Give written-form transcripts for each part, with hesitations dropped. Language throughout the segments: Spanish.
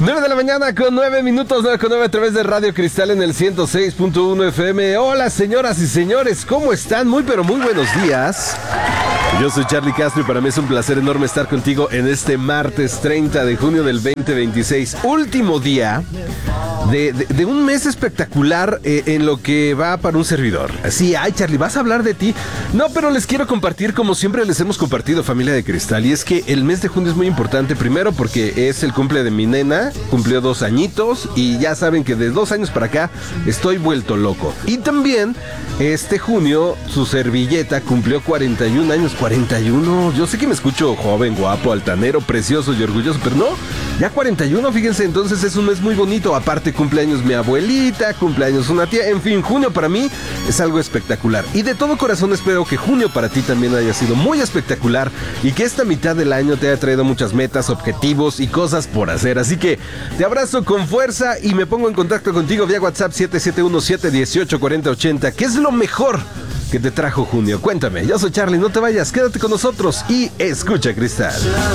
9 de la mañana con 9 minutos, 9 con 9 a través de Radio Cristal en el 106.1 FM. Hola señoras y señores, ¿cómo están? Muy pero muy buenos días. Yo soy Charlie Castro y para mí es un placer enorme estar contigo en este martes 30 de junio del 2026. Último día de un mes espectacular en lo que va para un servidor. Sí, ay Charlie, ¿vas a hablar de ti? No, pero les quiero compartir como siempre les hemos compartido, familia de Cristal. Y es que el mes de junio es muy importante, primero porque es el cumple de mi nena, cumplió 2 añitos y ya saben que de 2 años para acá estoy vuelto loco. Y también este junio su servilleta cumplió 41 años, 41. Yo sé que me escucho joven, guapo, altanero, precioso y orgulloso, pero no, ya 41, fíjense, entonces es un mes muy bonito. Aparte cumpleaños mi abuelita, cumpleaños una tía, en fin, junio para mí es algo espectacular. Y de todo corazón espero que junio para ti también haya sido muy espectacular y que esta mitad del año te haya traído muchas metas, objetivos y cosas por hacer. Así que te abrazo con fuerza y me pongo en contacto contigo vía WhatsApp 771-718-4080. ¿Qué es lo mejor que te trajo junio? Cuéntame. Yo soy Charlie, no te vayas, quédate con nosotros y escucha Cristal.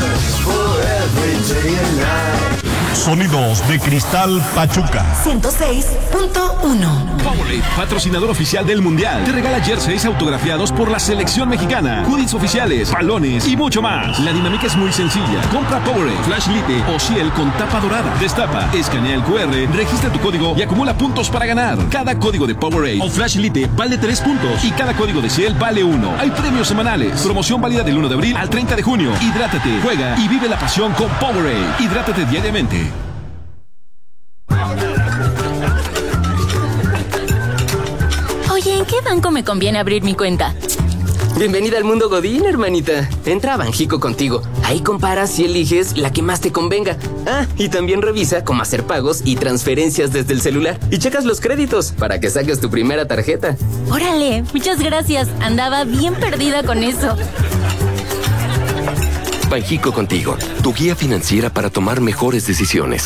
Sonidos de Cristal Pachuca 106.1. Powerade, patrocinador oficial del Mundial, te regala jerseys autografiados por la selección mexicana, hoodies oficiales, balones y mucho más. La dinámica es muy sencilla. Compra Powerade, Flash Lite o Ciel con tapa dorada. Destapa, escanea el QR, registra tu código y acumula puntos para ganar. Cada código de Powerade o Flash Lite vale 3 puntos y cada código de Ciel vale 1. Hay premios semanales. Promoción válida del 1 de abril al 30 de junio. Hidrátate, juega y vive la pasión con Powerade. Hidrátate diariamente. Oye, ¿en qué banco me conviene abrir mi cuenta? Bienvenida al mundo Godín, hermanita. Entra a Banjico contigo. Ahí comparas y eliges la que más te convenga. Ah, y también revisa cómo hacer pagos y transferencias desde el celular. Y checas los créditos para que saques tu primera tarjeta. Órale, muchas gracias. Andaba bien perdida con eso. Banjico contigo, tu guía financiera para tomar mejores decisiones.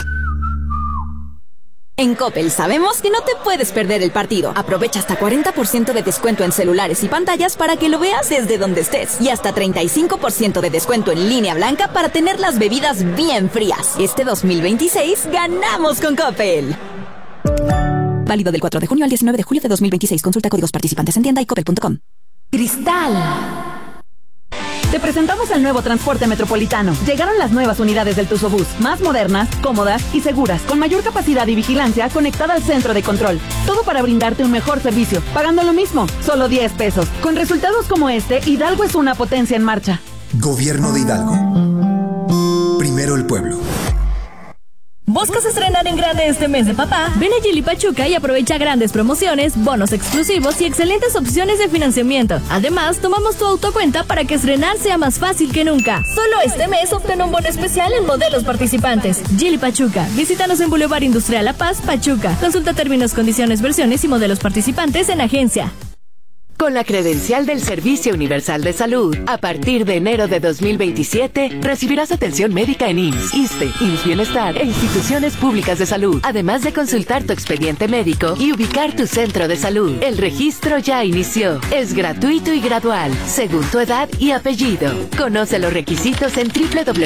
En Coppel sabemos que no te puedes perder el partido. Aprovecha hasta 40% de descuento en celulares y pantallas para que lo veas desde donde estés. Y hasta 35% de descuento en línea blanca para tener las bebidas bien frías. Este 2026 ganamos con Coppel. Válido del 4 de junio al 19 de julio de 2026. Consulta códigos participantes en tienda y coppel.com. Cristal. Te presentamos el nuevo transporte metropolitano. Llegaron las nuevas unidades del Tuzobús, más modernas, cómodas y seguras, con mayor capacidad y vigilancia conectada al centro de control. Todo para brindarte un mejor servicio, pagando lo mismo, solo 10 pesos. Con resultados como este, Hidalgo es una potencia en marcha. Gobierno de Hidalgo. Primero el pueblo. ¿Buscas estrenar en grande este mes de papá? Ven a Geely Pachuca y aprovecha grandes promociones, bonos exclusivos y excelentes opciones de financiamiento. Además, tomamos tu autocuenta para que estrenar sea más fácil que nunca. Solo este mes obtén un bono especial en modelos participantes. Geely Pachuca. Visítanos en Boulevard Industrial La Paz, Pachuca. Consulta términos, condiciones, versiones y modelos participantes en agencia. Con la credencial del Servicio Universal de Salud, a partir de enero de 2027, recibirás atención médica en IMSS, ISSSTE, IMSS Bienestar e instituciones públicas de salud, además de consultar tu expediente médico y ubicar tu centro de salud. El registro ya inició. Es gratuito y gradual, según tu edad y apellido. Conoce los requisitos en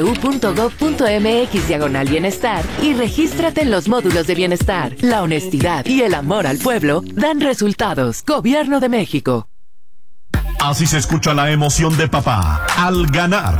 www.gov.mx/bienestar y regístrate en los módulos de bienestar. La honestidad y el amor al pueblo dan resultados. Gobierno de México. Así se escucha la emoción de papá al ganar.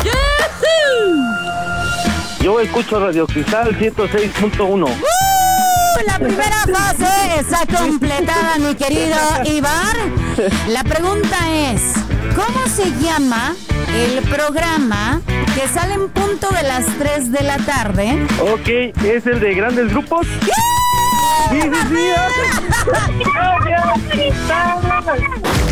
Yo escucho Radio Cristal 106.1. La primera fase está completada, mi querido Iván. La pregunta es, ¿cómo se llama el programa que sale en punto de las 3 de la tarde? Ok, ¿es el de grandes grupos? ¡Yeah! ¡Sí, sí, sí!